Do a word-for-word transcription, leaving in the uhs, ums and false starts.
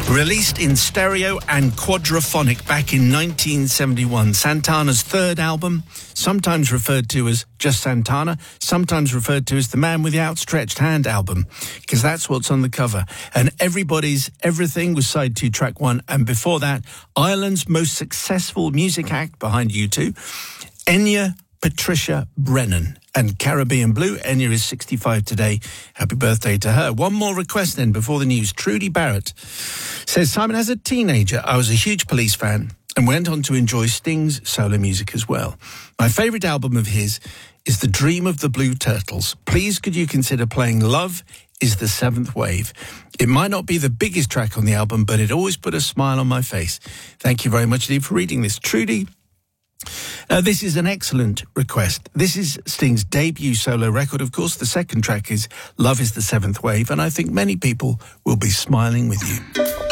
Released in stereo and quadraphonic back in nineteen seventy-one, Santana's third album, sometimes referred to as just Santana, sometimes referred to as the Man with the Outstretched Hand album, because that's what's on the cover. And Everybody's Everything was side two, track one. And before that, Ireland's most successful music act behind U two, Enya Patricia Brennan and Caribbean Blue. Enya is sixty-five today. Happy birthday to her. One more request then before the news. Trudy Barrett says, Simon, as a teenager, I was a huge Police fan and went on to enjoy Sting's solo music as well. My favourite album of his is The Dream of the Blue Turtles. Please could you consider playing Love is the Seventh Wave? It might not be the biggest track on the album, but it always put a smile on my face. Thank you very much indeed for reading this. Trudy, Uh, this is an excellent request. This is Sting's debut solo record, of course. The second track is Love is the Seventh Wave, and I think many people will be smiling with you.